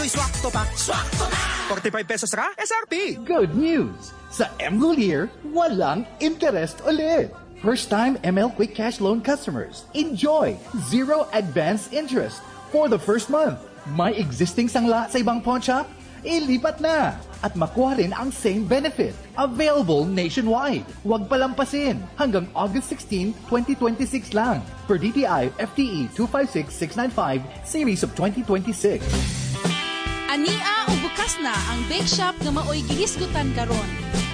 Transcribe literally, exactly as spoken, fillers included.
Swak to pa! Swak to na! forty-five pesos ra? S R P! Good news! Sa M. Golier, walang interest ulit. First-time M L Quick Cash Loan customers, enjoy zero advance interest for the first month. May existing sangla sa ibang pawn shop? Ilipat na! At makuha rin ang same benefit. Available nationwide. Huwag palampasin. Hanggang August sixteenth, twenty twenty-six lang. Per D T I F T E two five six six nine five, Series of twenty twenty-six. Ania o bukas na ang bake shop nga maoy gihisgutan karon.